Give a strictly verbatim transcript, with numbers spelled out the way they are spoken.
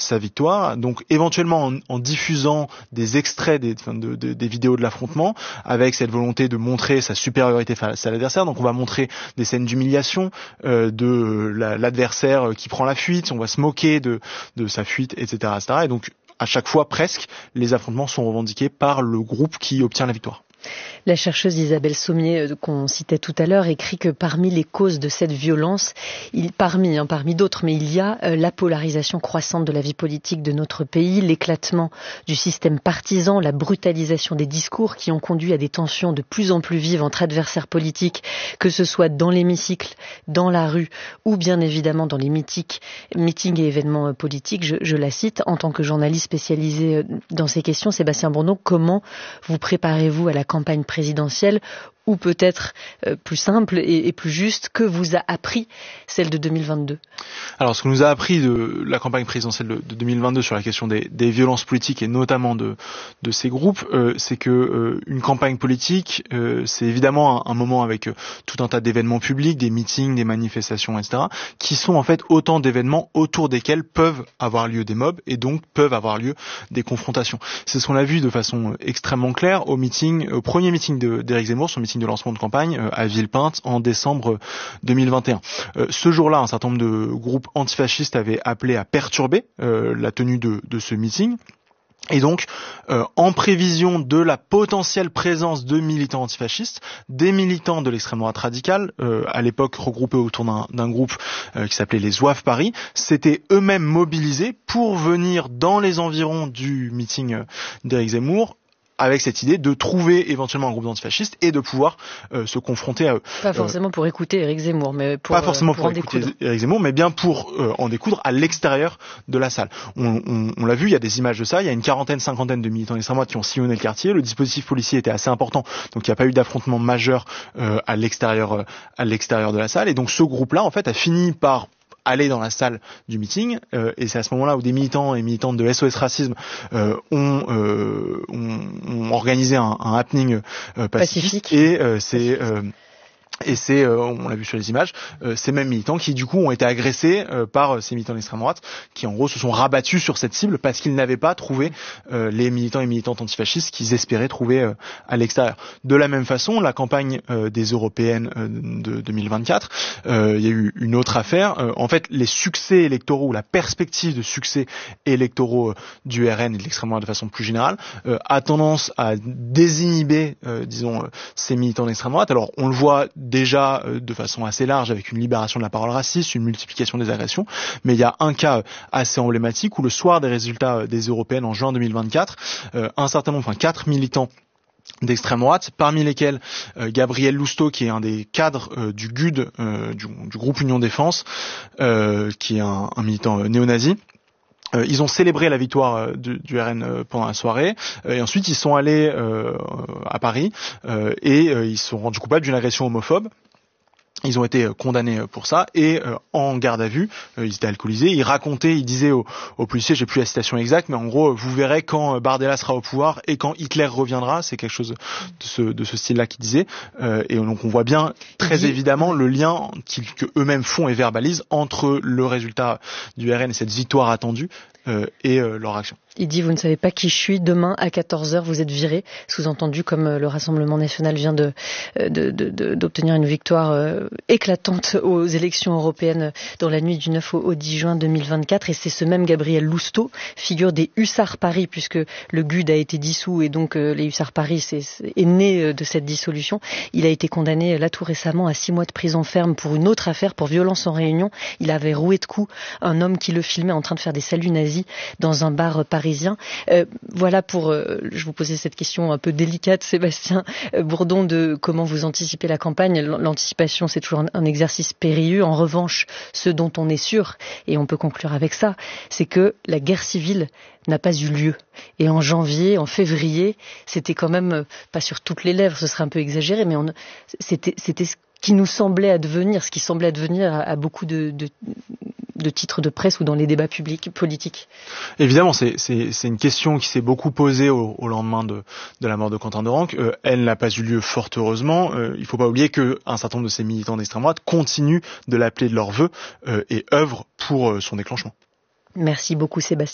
sa victoire, donc éventuellement en, en diffusant des extraits des, enfin, de, de, des vidéos de l'affrontement, avec cette volonté de montrer sa supériorité face à l'adversaire. Donc on va montrer des scènes d'humiliation euh, de la, l'adversaire qui prend la fuite, on va se moquer de, de sa fuite, et cetera, et cetera. Et donc à chaque fois, presque, les affrontements sont revendiqués par le groupe qui obtient la victoire. La chercheuse Isabelle Sommier, qu'on citait tout à l'heure, écrit que parmi les causes de cette violence, il, parmi, hein, parmi d'autres, mais il y a euh, la polarisation croissante de la vie politique de notre pays, l'éclatement du système partisan, la brutalisation des discours qui ont conduit à des tensions de plus en plus vives entre adversaires politiques, que ce soit dans l'hémicycle, dans la rue ou bien évidemment dans les mythiques, meetings et événements euh, politiques. Je, je la cite, en tant que journaliste spécialisé euh, dans ces questions, Sébastien Bourdon, comment vous préparez-vous à la campagne présidentielle, ou peut-être euh, plus simple et, et plus juste, que vous a appris celle de deux mille vingt-deux? Alors, ce que nous a appris de la campagne présidentielle de, de deux mille vingt-deux sur la question des, des violences politiques et notamment de, de ces groupes, euh, c'est que euh, une campagne politique, euh, c'est évidemment un, un moment avec euh, tout un tas d'événements publics, des meetings, des manifestations, et cetera, qui sont en fait autant d'événements autour desquels peuvent avoir lieu des mobs et donc peuvent avoir lieu des confrontations. C'est ce qu'on a vu de façon extrêmement claire au meeting, au premier meeting de, d'Éric Zemmour, son meeting de lancement de campagne euh, à Villepinte en décembre deux mille vingt et un. Euh, ce jour-là, un certain nombre de groupes antifascistes avaient appelé à perturber euh, la tenue de, de ce meeting. Et donc, euh, en prévision de la potentielle présence de militants antifascistes, des militants de l'extrême droite radicale, euh, à l'époque regroupés autour d'un, d'un groupe euh, qui s'appelait les Zouaves Paris, s'étaient eux-mêmes mobilisés pour venir dans les environs du meeting euh, d'Éric Zemmour, avec cette idée de trouver éventuellement un groupe d'antifascistes et de pouvoir euh, se confronter à eux. Pas forcément euh, pour écouter Éric Zemmour, mais pour, pas forcément euh, pour, pour en écouter découdre. Éric Zemmour, mais bien pour euh, en découdre à l'extérieur de la salle. On, on, on l'a vu, il y a des images de ça, il y a une quarantaine, cinquantaine de militants d'extrême droite qui ont sillonné le quartier, le dispositif policier était assez important, donc il n'y a pas eu d'affrontement majeur euh, à l'extérieur, euh, à l'extérieur de la salle, et donc ce groupe-là, en fait, a fini par aller dans la salle du meeting, euh, et c'est à ce moment-là où des militants et militantes de S O S Racisme euh, ont, euh, ont, ont organisé un, un happening euh, pacifique, pacifique, et euh, c'est euh, Et c'est, euh, on l'a vu sur les images, euh, ces mêmes militants qui du coup ont été agressés euh, par ces militants d'extrême droite, qui en gros se sont rabattus sur cette cible parce qu'ils n'avaient pas trouvé euh, les militants et militantes antifascistes qu'ils espéraient trouver euh, à l'extérieur. De la même façon, la campagne euh, des européennes euh, de deux mille vingt-quatre, euh, il y a eu une autre affaire. Euh, en fait, les succès électoraux, ou la perspective de succès électoraux euh, du R N et de l'extrême droite de façon plus générale, euh, a tendance à désinhiber, euh, disons, euh, ces militants d'extrême droite. Alors, on le voit déjà euh, de façon assez large avec une libération de la parole raciste, une multiplication des agressions, mais il y a un cas assez emblématique où le soir des résultats des européennes en juin deux mille vingt-quatre, euh, un certain nombre, enfin quatre militants d'extrême droite, parmi lesquels euh, Gabriel Lousteau, qui est un des cadres euh, du G U D, euh, du, du groupe Union Défense, euh, qui est un, un militant euh, néo-nazi. Euh, ils ont célébré la victoire euh, du, du R N euh, pendant la soirée, euh, et ensuite ils sont allés euh, à Paris euh, et euh, ils se sont rendus coupables d'une agression homophobe. Ils ont été condamnés pour ça et euh, en garde à vue, euh, ils étaient alcoolisés, ils racontaient, ils disaient aux, aux policiers, j'ai plus la citation exacte, mais en gros, vous verrez quand Bardella sera au pouvoir et quand Hitler reviendra, c'est quelque chose de ce, de ce style-là qu'ils disaient. Euh, et donc on voit bien très dit... évidemment le lien qu'ils, que eux-mêmes font et verbalisent entre le résultat du R N et cette victoire attendue euh, et euh, leur action. Il dit, vous ne savez pas qui je suis, demain à quatorze heures vous êtes viré, sous-entendu comme le Rassemblement National vient de, de, de, de, d'obtenir une victoire euh, éclatante aux élections européennes dans la nuit du neuf au dix juin deux mille vingt-quatre, et c'est ce même Gabriel Lousteau, figure des Hussards Paris, puisque le G U D a été dissous et donc euh, les Hussards Paris c'est, c'est, est né de cette dissolution. Il a été condamné là tout récemment à six mois de prison ferme pour une autre affaire, pour violence en réunion. Il avait roué de coups un homme qui le filmait en train de faire des saluts nazis dans un bar parisien. Euh, voilà pour, euh, je vous posais cette question un peu délicate, Sébastien euh, Bourdon, de comment vous anticipez la campagne. L'anticipation, c'est toujours un, un exercice périlleux. En revanche, ce dont on est sûr, et on peut conclure avec ça, c'est que la guerre civile n'a pas eu lieu. Et en janvier, en février, c'était quand même, euh, pas sur toutes les lèvres, ce serait un peu exagéré, mais on, c'était, c'était ce qui nous semblait advenir, ce qui semblait advenir à, à beaucoup de, de de titres de presse ou dans les débats publics politiques. Évidemment, c'est, c'est, c'est une question qui s'est beaucoup posée au, au lendemain de, de la mort de Quentin Dorenc. Euh, elle n'a pas eu lieu, fort heureusement. Euh, il ne faut pas oublier qu'un certain nombre de ces militants d'extrême droite continuent de l'appeler de leur vœu euh, et œuvrent pour euh, son déclenchement. Merci beaucoup, Sébastien.